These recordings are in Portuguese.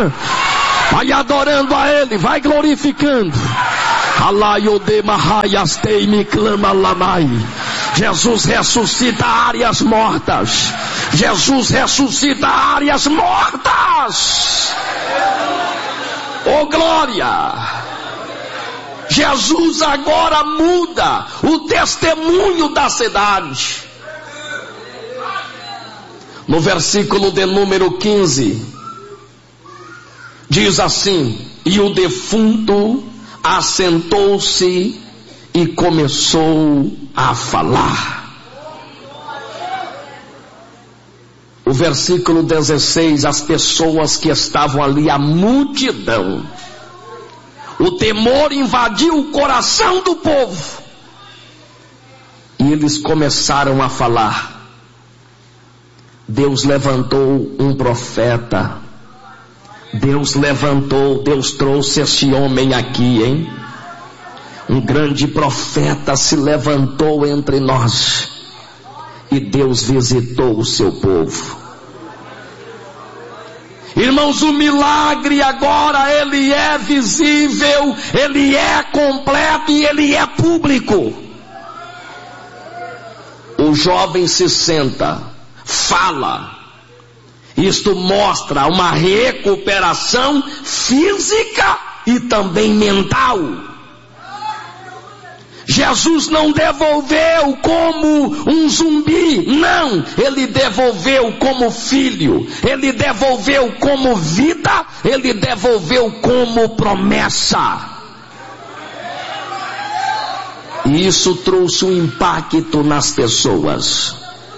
Vai adorando a Ele, vai glorificando. Jesus ressuscita áreas mortas. Jesus ressuscita áreas mortas. Oh glória! Jesus agora muda o testemunho da cidade. No versículo de número 15, diz assim: e o defunto assentou-se e começou a falar. O versículo 16, as pessoas que estavam ali, a multidão, o temor invadiu o coração do povo, e eles começaram a falar. Deus levantou um profeta. Deus trouxe esse homem aqui, hein? Um grande profeta se levantou entre nós, e Deus visitou o seu povo. Irmãos, o milagre agora, ele é visível, ele é completo e ele é público. O jovem se senta, fala. Isto mostra uma recuperação física e também mental. Jesus não devolveu como um zumbi, não, ele devolveu como filho, ele devolveu como vida, ele devolveu como promessa. E isso trouxe um impacto nas pessoas.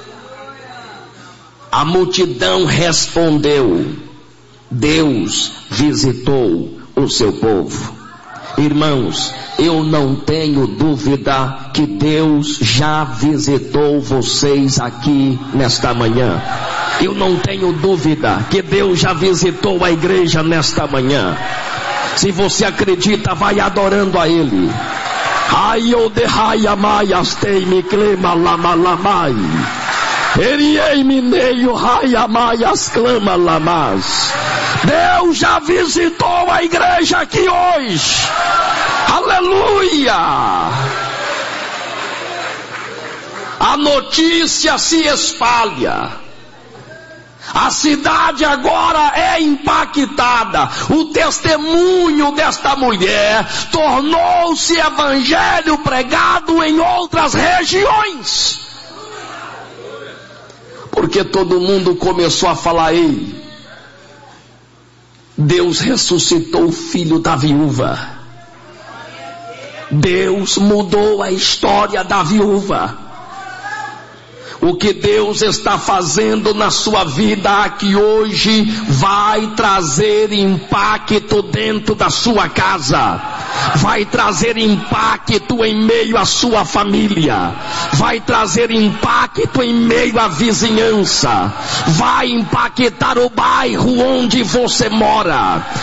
A multidão respondeu, Deus visitou o seu povo. Irmãos, eu não tenho dúvida que Deus já visitou vocês aqui nesta manhã. Eu não tenho dúvida que Deus já visitou a igreja nesta manhã. Se você acredita, vai adorando a Ele. Deus já visitou a igreja aqui hoje. Aleluia! A notícia se espalha. A cidade agora é impactada. O testemunho desta mulher tornou-se evangelho pregado em outras regiões. Porque todo mundo começou a falar: ei, Deus ressuscitou o filho da viúva. Deus mudou a história da viúva. O que Deus está fazendo na sua vida aqui hoje vai trazer impacto dentro da sua casa, vai trazer impacto em meio à sua família, vai trazer impacto em meio à vizinhança, vai impactar o bairro onde você mora,